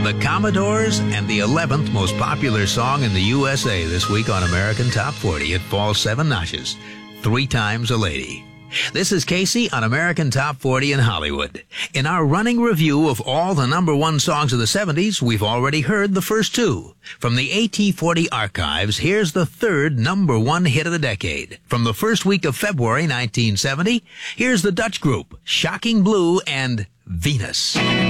the Commodores and the 11th most popular song in the USA this week on American Top 40. It falls 7 notches. 3 Times a Lady. This is Casey on American Top 40 in Hollywood. In our running review of all the number 1 songs of the 70s, we've already heard the first 2. From the AT40 archives, here's the 3rd number 1 hit of the decade. From the first week of February 1970, here's the Dutch group, Shocking Blue and Venus.